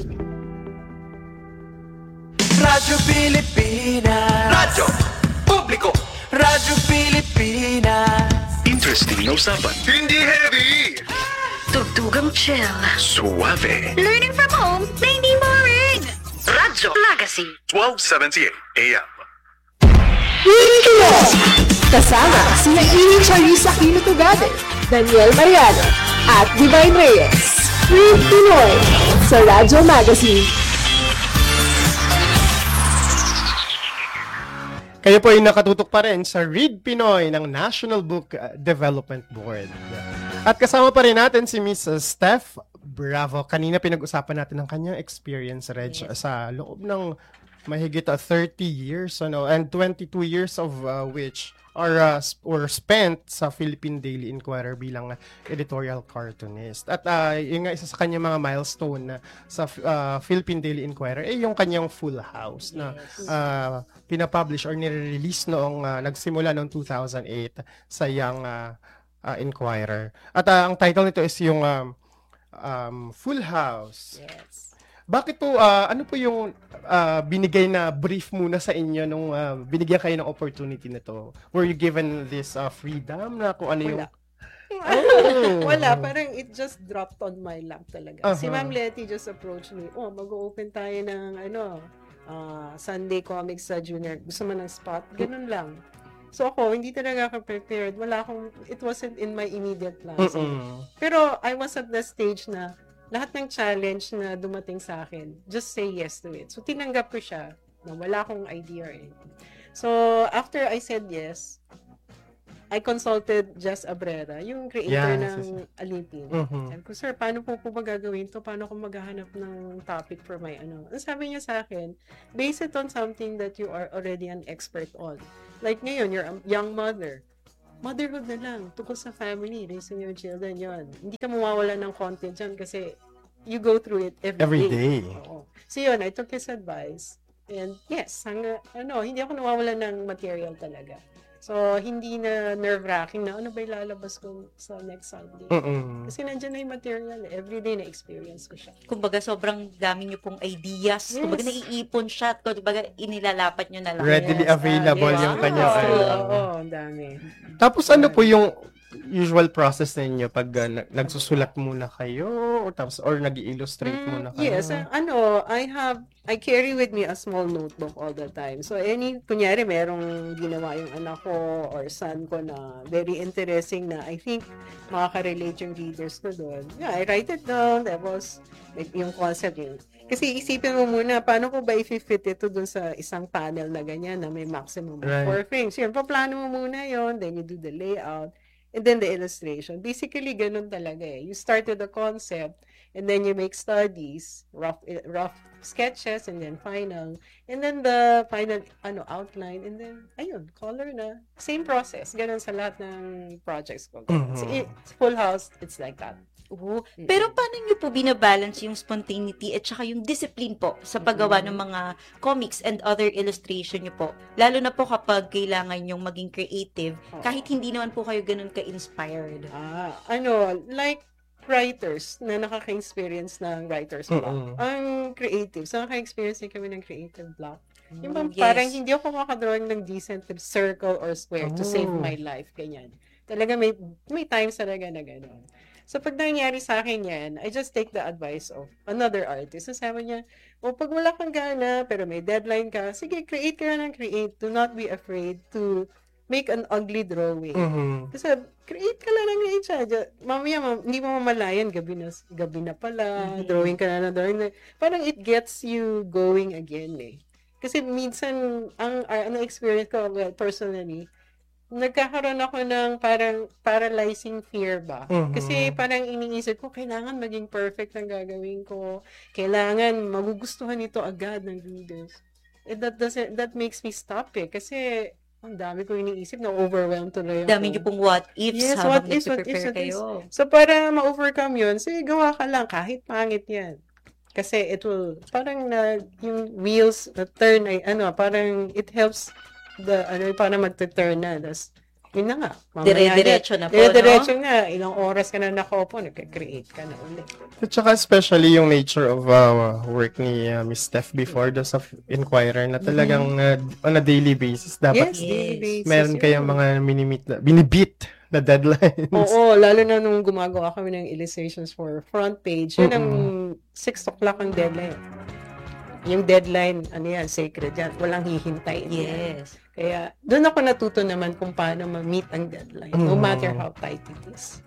Radyo Pilipinas. Radyo Publiko. Radyo Pilipinas. Interesting na usapan. Hindi heavy. Tugtugang chill. Suave. Learning from home na hindi boring. Radyo Magazine. twelve seventy-eight A M. Kasama sina Iring Charissa Quino-Tugade, Daniel Mariano, at Divine Reyes. Read Pinoy sa Radyo Magazine. Kayo po ay nakatutok pa rin sa Read Pinoy ng National Book Development Board. At kasama pa rin natin si Miss Steph Bravo. Kanina pinag-usapan natin ang kanyang experience, Reg, yes, sa loob ng mahigit uh, thirty years, ano, and twenty-two years of uh, which are uh, or spent sa Philippine Daily Inquirer bilang uh, editorial cartoonist. At uh, yung nga isa sa kanyang mga milestone na sa uh, Philippine Daily Inquirer ay eh, yung kanyang Full House na uh, pinapublish or nire-release noong uh, nagsimula noong two thousand eight sa Young uh, uh, Inquirer. At uh, ang title nito is yung um, um, Full House. Yes. Bakit po, uh, ano po yung uh, binigay na brief muna sa inyo nung uh, binigyan kayo ng opportunity na to? Were you given this uh, freedom na kung ano yung... Oh. Wala, parang it just dropped on my lap talaga. Uh-huh. Si Ma'am Letty just approached me, oh, mag-open tayo ng, ano, uh, Sunday comics sa junior, gusto mo ng spot, ganun lang. So ako, hindi talaga ako prepared. Wala akong, it wasn't in my immediate plans. Mm-mm. Pero I was at the stage na lahat ng challenge na dumating sa akin, just say yes to it. So tinanggap ko siya na wala akong idea or anything. So after I said yes, I consulted Jess Abrera, yung creator Yeah, ng Alipin. Mhm. Sabi ko, sir, paano po po ba gagawin to? Paano ko maghahanap ng topic for my ano? Ang sabi niya sa akin, base it on something that you are already an expert on. Like ngayon, you're a young mother. Motherhood na lang, tungkol sa family, raising your children, yon. Hindi ka mawawala ng content dyan kasi you go through it every, Every day. day. Oo. So yun, I took his advice. And yes, hanga, ano, hindi ako nawawala ng material talaga. So, hindi na nerve-wracking na, ano ba ilalabas ko sa next Sunday? Mm-mm. Kasi nandiyan na yung material. Everyday na-experience ko siya. Kumbaga, sobrang dami niyo pong ideas. Yes. Kumbaga, naiipon siya. At kumbaga, inilalapat niyo na lang. Readily available yes. yung kanya. Oo, ano. oo, ang dami. Tapos ano po yung usual process ninyo pag uh, nag- nagsusulat muna kayo or tapos or nag-illustrate Mm, muna kayo? yes, uh, ano, I have, I carry with me a small notebook all the time. So, any, kunyari, merong ginawa yung anak ko or son ko na very interesting na I think makaka-relate yung readers ko doon. Yeah, I write it down, tapos like, yung concept yun. Kasi isipin mo muna, paano ko ba i-fit ito dun sa isang panel na ganyan na may maximum of Right. four frames. Yun, paplano mo muna yon, then you do the layout, and then the illustration. Basically, ganun talaga eh. You start with the concept, and then you make studies, rough rough sketches, and then final. And then the final ano outline, and then, ayun, color na. Same process. Ganun sa lahat ng projects ko. Mhm. So, it's Full House, it's like that. Oo. Pero paano niyo po binabalance yung spontaneity at saka yung discipline po sa paggawa ng mga comics and other illustration niyo po? Lalo na po kapag kailangan yung maging creative, kahit hindi naman po kayo ganun ka-inspired. Ah, ano, like writers na nakaka-experience ng writer's block. Mm-mm. Ang creative, so nakaka-experience din kami ng creative block. Yung bang yes. parang hindi ako makakadrawing ng decent circle or square to save Oh. my life, ganyan. Talaga may, may times talaga na gano'n. So, pag nangyari sa akin yan, I just take the advice of another artist. So, sabi niya, o pag wala kang gana, pero may deadline ka, sige, create ka na ng create. Do not be afraid to make an ugly drawing. Mhm. Kasi, create ka lang ng create siya. Diya- Mamaya, mam- hindi mo mamalayan, gabi na, gabi na pala, Mhm. drawing ka na ng drawing na. Parang it gets you going again eh. Kasi minsan, ang, ang experience ko, well, personally, nagkakaroon ako ng parang paralyzing fear ba? Mhm. Kasi parang iniisip ko, kailangan maging perfect ang gagawin ko. Kailangan magugustuhan ito agad ng readers. And that doesn't, that makes me stop eh. Kasi, ang dami ko iniisip na overwhelmed tuloy ako. Dami niyo pong what ifs Yes, habang what ifs, what ifs, nagpe-prepare what ifs. kayo. So, para ma-overcome yun, sige, gawa ka lang, kahit pangit yan. Kasi it will, parang na, yung wheels, na turn, ay, ano, parang it helps the, ano, para mag-turn na. Tapos, yun na nga. mamaya Dire-diretso na po, Dire-diretso no? na. Ilang oras ka na nakaupo, nagka-create ka na ulit. At saka especially yung nature of uh, work ni uh, Miss Steph before doon sa Inquirer na talagang uh, on a daily basis dapat Yes, daily basis meron yun. kayong mga minimit na, binibit na deadlines. Oo, lalo na nung gumagawa kami ng illustrations for front page, yun ang six o'clock ang deadline. Yung deadline, ano yan, sacred yan. Walang hihintay. Yes. Kaya, doon ako natuto naman kung paano ma-meet ang deadline. No Mm. matter how tight it is.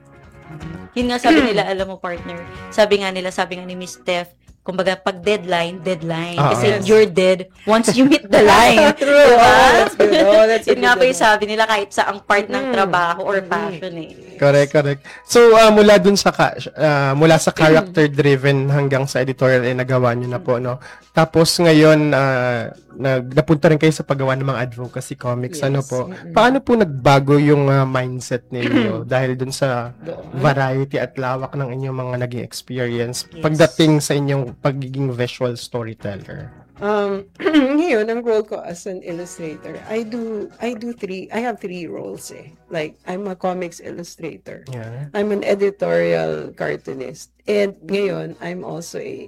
Yun nga sabi nila, alam mo partner, sabi nga nila, sabi nga ni Miss Steph, kumbaga pag deadline, deadline. Ah, Kasi yes. you're dead once you hit the line. True. Diba? Oh, that's good. Oh, that's Yun a nga good pa yung one. sabi nila kahit sa ang part ng Mm. trabaho or Mm. passion eh. Correct, correct. So, uh, mula dun sa, ka- uh, mula sa character-driven hanggang sa editorial, eh, nagawa nyo na po, no? Tapos, ngayon, uh, nag, napunta rin kayo sa paggawa ng mga advocacy comics, Yes. ano po? Mm-mm. Paano po nagbago yung uh, mindset ninyo dahil dun sa Doon. variety at lawak ng inyong mga naging experience Yes. pagdating sa inyong pagiging visual storyteller? Um, ngayon, ang role ko as an illustrator, I do, I do three, I have three roles eh. Like, I'm a comics illustrator. Yeah. I'm an editorial cartoonist. And ngayon, I'm also a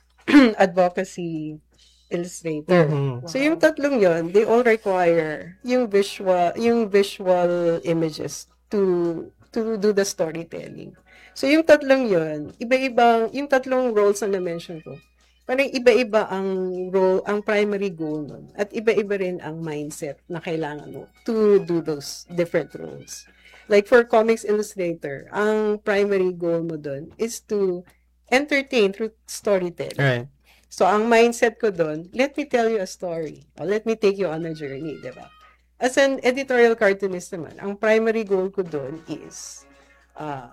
advocacy illustrator. Mhm. So, yung tatlong yon, they all require yung visual, yung visual images to, to do the storytelling. So, yung tatlong yon, iba-ibang, yung tatlong roles na na-mention ko, parang iba-iba ang role, ang primary goal nun. At iba-iba rin ang mindset na kailangan mo to do those different roles. Like for comics illustrator, ang primary goal mo dun is to entertain through storytelling. Right. So, ang mindset ko dun, let me tell you a story. Or let me take you on a journey, di ba? As an editorial cartoonist naman, ang primary goal ko dun is uh,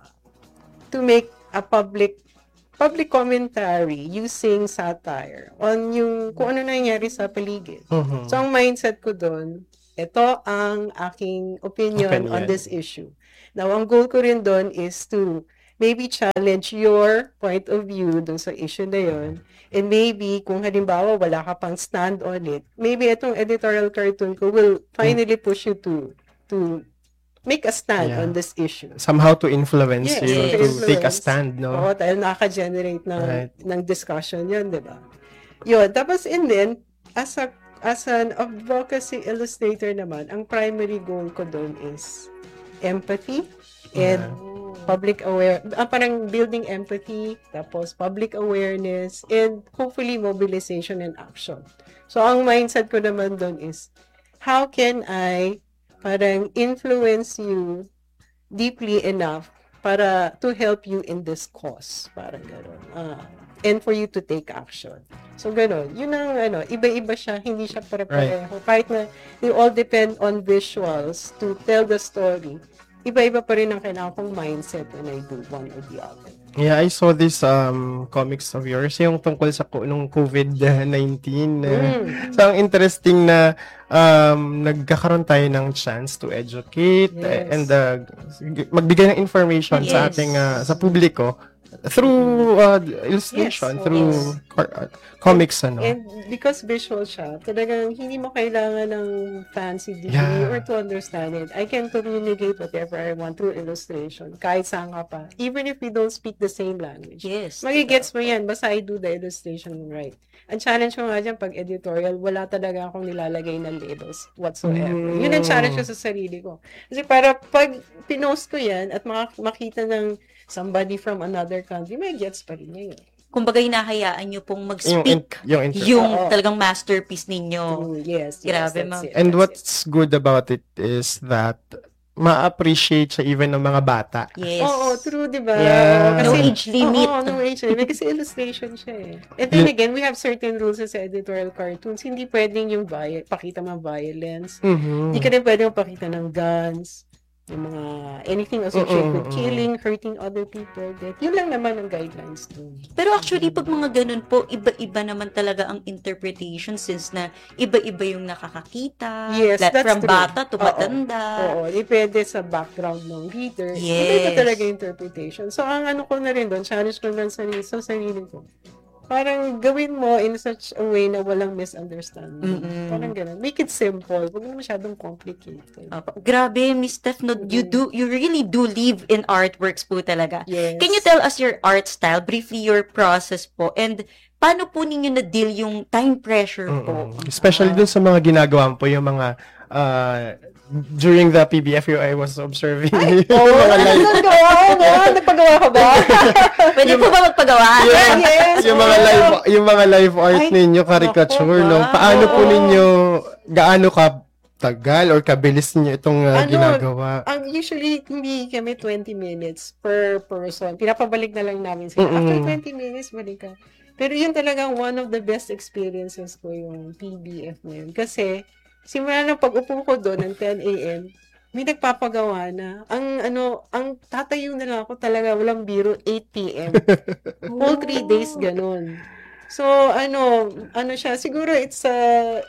to make a public public commentary using satire on yung kung ano nangyari sa paligid. Mhm. So, ang mindset ko doon, ito ang aking opinion, Opinion. on this issue. Now, ang goal ko rin doon is to maybe challenge your point of view doon sa issue na yon. And maybe, kung halimbawa wala ka pang stand on it, maybe itong editorial cartoon ko will finally push you to to make a stand Yeah. on this issue. Somehow to influence Yes, you to to take a influence. stand, no? Oo, dahil nakaka-generate ng, Right. ng discussion yun, di ba? Yun, tapos and then, as a as an advocacy illustrator naman, ang primary goal ko doon is empathy and public aware, ah, parang building empathy, tapos public awareness, and hopefully mobilization and action. So, ang mindset ko naman doon is, how can I parang influence you deeply enough para to help you in this cause. Parang gano'n. Ah, and for you to take action. So, gano'n. Yun ang, ano, iba-iba siya. Hindi siya pare-pareho. Kahit na they all depend on visuals to tell the story, iba-iba pa rin ang kailangan kong mindset when I do one or the other. Yeah, I saw this um comics of yours, yung tungkol sa ko- nung COVID nineteen. Uh, Mm. So, ang interesting na um, nagkakaroon tayo ng chance to educate uh, Yes. and uh, magbigay ng information sa Yes. ating uh, sa publiko through uh, illustration, Yes, through yes. car- uh, comics, ano. And because visual siya, talagang hindi mo kailangan ng fancy degree Yeah. or to understand it. I can communicate whatever I want through illustration. Kahit saan ka pa. Even if we don't speak the same language. Yes. Magigets mo yan. Basta I do the illustration right. Ang challenge ko nga dyan, pag editorial, wala talaga akong nilalagay na labels whatsoever. Mm. Yun ang challenge ko sa sarili ko. Kasi para pag pinost ko yan at mak- makita ng somebody from another country, may gets pa rin niya yun. Kumbaga, hinahayaan nyo pong Yung, mag-speak in- yung, inter- yung Oo. talagang masterpiece ninyo. True, yes, yes, Grabe, that's ma'am. it. And what's good about it is that ma-appreciate siya even ng mga bata. Yes. Oo, true, di ba? Yeah. No age limit. Oo, no age limit. Kasi illustration siya eh. And then again, we have certain rules sa editorial cartoons. Hindi pwedeng yung vi- pakita mga violence. Mhm. Hindi ka rin pwedeng pakita ng guns, yung mga anything associated Mm-mm, with mm-mm. killing, hurting other people. That, yun lang naman ang guidelines dun. Pero actually, pag mga ganun po, iba-iba naman talaga ang interpretation since na iba-iba yung nakakakita. Yes, like that's from true. bata to Oo. matanda. Oo, depende sa background ng reader. Yes. Iba talaga yung interpretation. So, ang ano ko na rin doon, challenge ko lang sa, sa sarili ko. Parang gawin mo in such a way na walang misunderstanding. Mm-mm. Parang ganun. Make it simple. Huwag mo masyadong complicated. Opo. Grabe, Miss Steph, no, you do, you really do live in artworks po talaga. Yes. Can you tell us your art style, briefly your process po, and paano po ninyo na-deal yung time pressure po? Mm-mm. Especially dun sa mga ginagawa mo po, yung mga uh, during the P B F U, I was observing yung Oo, mga ano live, nagawa mo? Nagpagawa ka ba? Pwede po ba magpagawa? yung, Yes, yung mga oo. live yung mga live art Ay, ninyo, caricature, naku, no? ba? Paano po Oo. ninyo, gaano ka tagal or kabilis niyo itong uh, Ano, ginagawa? Ang usually, hindi kami twenty minutes per person. Pinapabalik na lang namin sila. Mm-mm. After twenty minutes, balik ka. Pero yun talagang one of the best experiences ko yung P B F na yun. Kasi, simula ng pag-upo ko doon ng ten a.m., may nagpapagawa na. Ang ano, ang tatayo na lang ako talaga, walang biro, eight p.m. Whole three days, ganun. So, ano, ano siya, siguro it's a,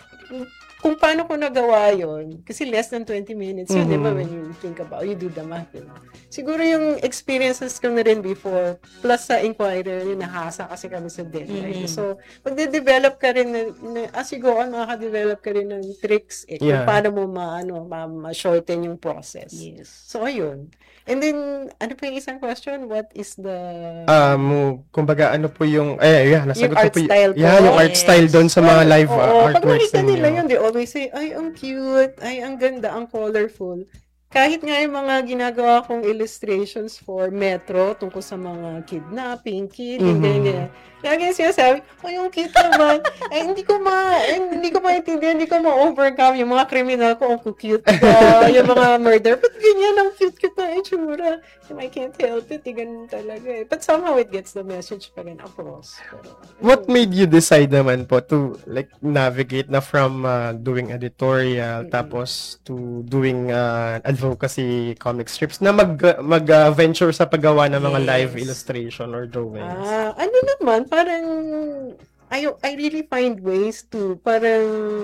kung paano ko nagawa yon kasi less than twenty minutes yun, Mhm. di ba, when you think about, you do the math, di ba? Siguro yung experiences ko na rin before, plus sa Inquirer, yung nahasa kasi kami sa deadline. Mhm. So, magde-develop ka rin, na, na, as you go on, makaka-develop ka rin ng tricks, eh, Yeah. kung paano mo ma, ano, ma, ma-shorten yung process. Yes. So, ayun. And then, ano pa yung isang question? What is the... Um, kumbaga, ano po yung, eh, yeah, nasagot Yung ko art po y- style po. Yeah, yung art Yes. style doon sa mga live uh, Oo, pag artworks nakita nila ninyo. yun, they always say, ay, ang cute, ay, ang ganda, ang colorful. kahit nga yung mga ginagawa kong illustrations for Metro tungkol sa mga kidnapping, killing, Mhm. ganyan. Lagi sinasabi, oh, yung cute naman. eh, hindi ko ma, eh, hindi ko maintindihan, hindi ko ma-overcome yung mga criminal ko, oh, cute ka, yung mga murder. But ganyan, ang cute-cute na itsura. I can't help it, eh, ganun talaga eh. But somehow it gets the message pa rin across. Pero, What made you decide naman po to like navigate na from uh, doing editorial tapos to doing uh, advocacy comic strips na mag mag uh, venture sa paggawa ng mga Yes. live illustration or drawings? Ah, ano naman, parang I, I really find ways to parang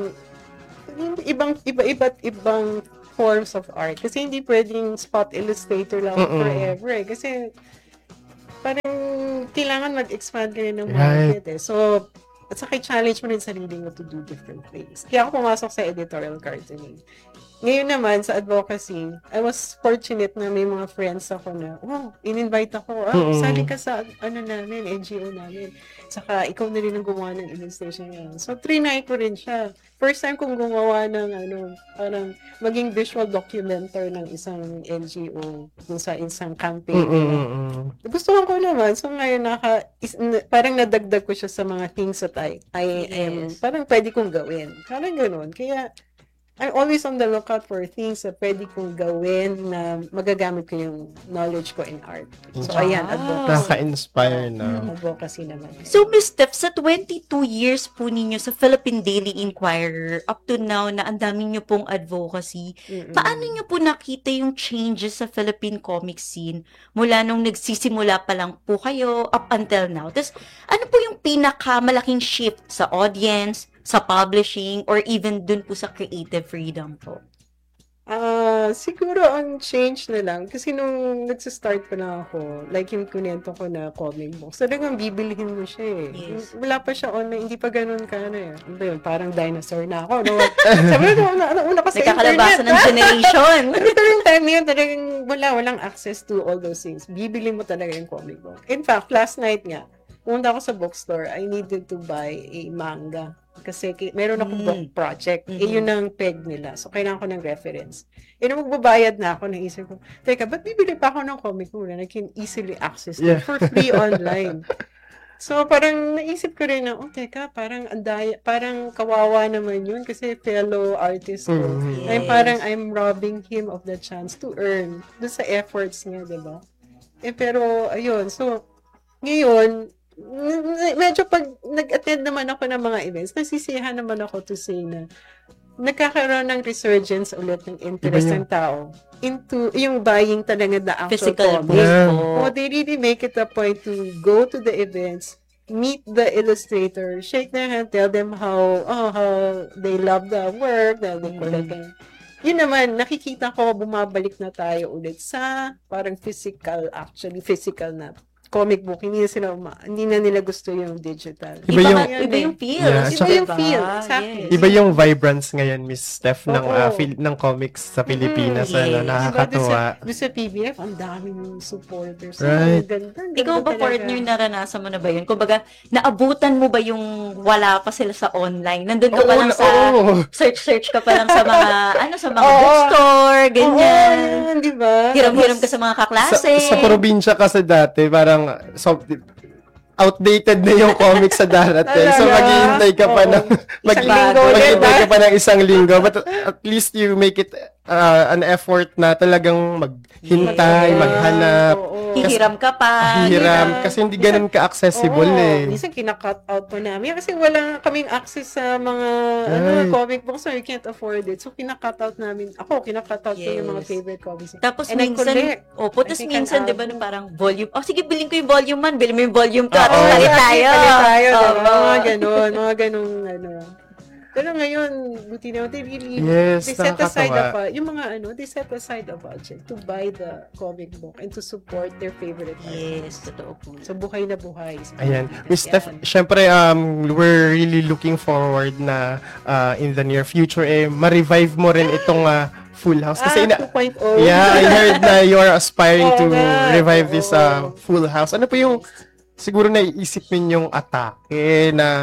ibang iba-iba't ibang forms of art. Kasi hindi pwedeng spot illustrator lang Mm-mm. forever eh. Kasi parang kailangan mag-expand ka rin ng Right. market eh. So, at saka challenge mo rin sarili mo to do different things. Kaya ako pumasok sa editorial cartooning. Ngayon naman, sa advocacy, I was fortunate na may mga friends ako na, oh, in-invite ako, ah, Mm-mm. sali ka sa, ano namin, N G O namin. Saka, ikaw na rin ang gumawa ng illustration niya. So, trinay ko rin siya. First time kong gumawa ng, ano, parang, maging visual documenter ng isang N G O dun sa isang campaign. Mm-mm. Gusto ko naman. So, ngayon, naka, is, n- parang nadagdag ko siya sa mga things that I, I am, parang pwede kong gawin. Parang ganun. Kaya, I'm always on the lookout for things na pwede kong gawin na magagamit ko yung knowledge ko in art. So, ayan, advocacy. Nakaka-inspire na. Advocacy naman. So, Miss Steph, sa twenty-two years po ninyo sa Philippine Daily Inquirer, up to now na ang dami nyo pong advocacy, Mm-mm. paano nyo po nakita yung changes sa Philippine comic scene mula nung nagsisimula pa lang po kayo up until now? Tapos, ano po yung pinakamalaking shift sa audience, sa publishing, or even dun po sa creative freedom po? Ah, siguro ang change na lang kasi nung nagsa-start pa na ako, like yung kunento ko na comic books, talagang bibilihin mo siya eh. Yes. Wala pa siya online, hindi pa ganun ka na eh. Ano ba yun? Parang dinosaur na ako. No? Sabi ko, una, una, una ka sa Nagkakalabasan internet. ng generation. Pero yung time na yun, talagang wala, walang access to all those things. Bibili mo talaga yung comic book. In fact, last night nga, pumunta ako sa bookstore, I needed to buy a manga. Kasi ki- meron akong Mm. book project. Eh, Mhm. yun ang peg nila. So, kailangan ko ng reference. Eh, nung magbabayad na ako, naisip ko, teka, ba't bibili pa ako ng comic mo na I can easily access it Yeah. for free online? So, parang naisip ko rin na, oh, teka, parang andaya, parang kawawa naman yun kasi fellow artist ko. Mhm. I'm parang, I'm robbing him of the chance to earn doon sa efforts niya, diba? Eh, pero, ayun. So, ngayon, n- n- medyo pag nag-attend naman ako ng mga events, nasisiyahan naman ako to say na nagkakaroon ng resurgence ulit ng interest Iba yung- ng tao into yung buying talaga the actual Physical comic. books Yeah. po. Oh, they really make it a point to go to the events, meet the illustrator, shake their hand, tell them how oh how they love the work, that they collect them. Yun naman, nakikita ko bumabalik na tayo ulit sa parang physical, actually physical na comic book. Hindi na sila uma- hindi na nila gusto yung digital. Iba yung- nga- iba yung feel. Yeah, Iba tsaka- yung feel. Exactly. Iba yung vibrance ngayon, Miss Steph, ng, Oo. uh, fil- ng comics sa Pilipinas. Mm, ano, yes. nakakatuwa. Diba, doon sa P B F, ang daming supporters. Right. Ang ganda, ang Ikaw ganda ba, talaga. partner, naranasan mo na ba yun? Kumbaga, naabutan mo ba yung wala pa sila sa online? Nandun ka pa Oo, lang na- sa, oo. search-search ka pa lang sa mga, ano, sa mga Oo. bookstore, ganyan. Oo, di ba? Hiram-hiram ka sa mga Sa, kaklase. sa probinsya kasi dati, parang so, outdated na yung comics sa darating. So, Talaga? maghihintay ka pa Oo. ng mag, Isang linggo ulit, maghihintay ah. ka pa ng isang linggo. But at least you make it uh, an effort na talagang maghintay, Yes. maghanap. Oo. Hihiram ka pa. Hiram. ganyan. Kasi hindi ganun ka-accessible Oo, eh. minsan kina-cut out pa namin. Kasi wala kaming access sa mga ano, Right. comic books, so we can't afford it. So, kina-cut out namin. Ako, kina-cut out ko yung mga Yes. favorite comics. Tapos And I minsan, collect. opo, I tapos think minsan, an di ba, album. nung parang volume, oh, sige, bilhin ko yung volume man, bilhin mo yung volume two, Oo. tapos palit tayo. Palit tayo, diba? Oo. Mga ganun, mga ganun, ano. Pero ngayon, buti na, they really, Yes, they set aside nakakatawa. a, yung mga ano, they set aside a budget to buy the comic book and to support their favorite Yes, artists. totoo po. So, buhay na buhay. sa Ayan. Pilipinas. Miss Steph, Yan. syempre, um, we're really looking forward na uh, in the near future, eh, ma-revive mo rin itong uh, Full House. Kasi Ah, ina- two point oh. yeah, I heard na you are aspiring Oo to nga, revive this uh, oo. Full House. Ano po yung siguro naiisip ninyong atake na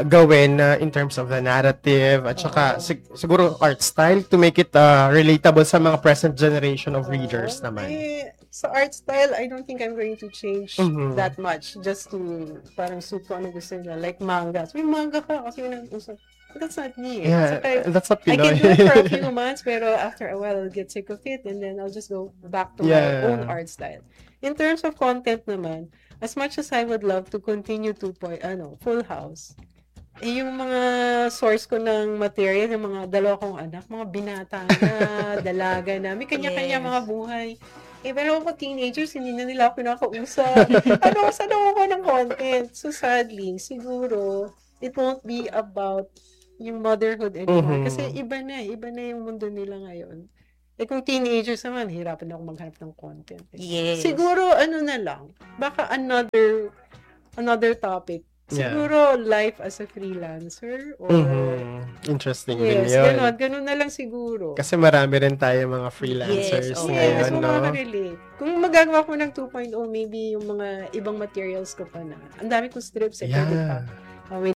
gawin uh, in terms of the narrative at saka sig- siguro art style to make it uh, relatable sa mga present generation of readers naman. Eh, sa art style, I don't think I'm going to change Mhm. that much just to parang suit ko ano gusto nila. Like mangas. May manga ka kasi yun ang uso. But that's not me. eh. Yeah, So, kaya- that's not I Pinoy. can do it for a few months, pero after a while, I'll get sick of it and then I'll just go back to Yeah. my own art style. In terms of content naman, as much as I would love to continue to point, ano, Full House, eh, yung mga source ko ng material, yung mga dalawa kong anak, mga binata na, dalaga na, may kanya-kanya Yes. mga buhay. Eh, pero ako teenagers, hindi na nila ako pinakausap. ano, saan ako ng content? So, sadly, siguro, it won't be about yung motherhood anymore. Mhm. Kasi iba na, iba na yung mundo nila ngayon. Eh, kung teenagers naman, hirapan na ako maghanap ng content. eh. Yes. Siguro, ano na lang, baka another, another topic. Yeah. Siguro, life as a freelancer or... Mhm. Interesting din Yes, yun. ganun. Ganun na lang siguro. Kasi marami rin tayo mga freelancers Yes, oo. ngayon, Yes, no? makaka-relate. Kung magagawa ko ng two point oh, maybe yung mga ibang materials ko pa na. Ang dami kong strips eh. pwede pa. Yeah. Uh, may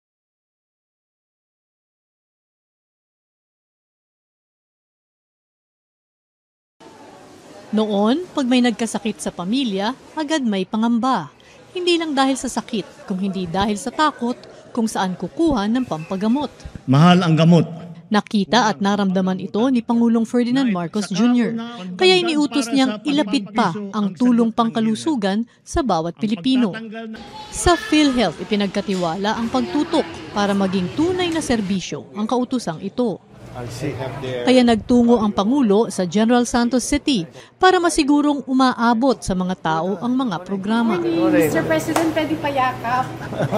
Noon, pag may nagkasakit sa pamilya, agad may pangamba. Hindi lang dahil sa sakit, kung hindi dahil sa takot kung saan kukuha ng pampagamot. Mahal ang gamot. Nakita at naramdaman ito ni Pangulong Ferdinand Marcos Junior Kaya iniutos niyang ilapit pa ang tulong pangkalusugan sa bawat Pilipino. Sa PhilHealth, ipinagkatiwala ang pagtutok para maging tunay na serbisyo ang kautusang ito. Kaya nagtungo ang Pangulo sa General Santos City para masigurong umaabot sa mga tao ang mga programa. Mister President, pwede pa yakap.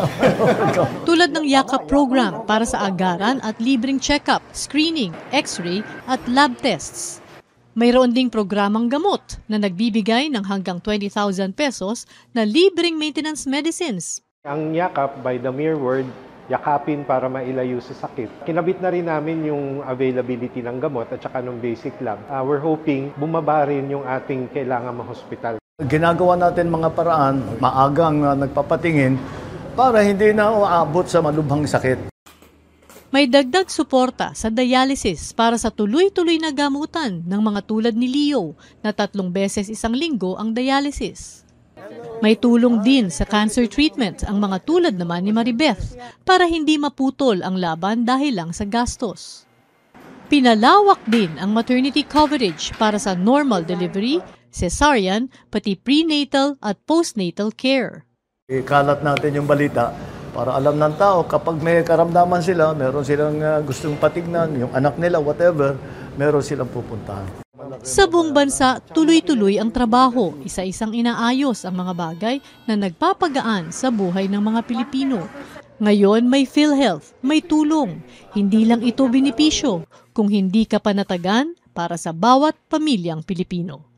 Tulad ng Yakap program para sa agaran at libreng check-up, screening, x-ray at lab tests. Mayroon ding programang gamot na nagbibigay ng hanggang twenty thousand pesos na libreng maintenance medicines. Ang yakap, by the mere word, yakapin para mailayo sa sakit. Kinabit na rin namin yung availability ng gamot at saka ng basic lab. Uh, we're hoping bumaba rin yung ating kailangan ma-hospital. Ginagawa natin mga paraan, maagang uh, nagpapatingin para hindi na uabot sa malubhang sakit. May dagdag suporta sa dialysis para sa tuloy-tuloy na gamutan ng mga tulad ni Leo na tatlong beses isang linggo ang dialysis. May tulong din sa cancer treatment ang mga tulad naman ni Maribeth para hindi maputol ang laban dahil lang sa gastos. Pinalawak din ang maternity coverage para sa normal delivery, cesarean, pati prenatal at postnatal care. Ikalat natin yung balita para alam ng tao kapag may karamdaman sila, meron silang uh, gustong patignan, yung anak nila, whatever, meron silang pupuntahan. Sa buong bansa, tuloy-tuloy ang trabaho, isa-isang inaayos ang mga bagay na nagpapagaan sa buhay ng mga Pilipino. Ngayon may PhilHealth, may tulong. Hindi lang ito benepisyo, kung hindi ka panatagan para sa bawat pamilyang Pilipino.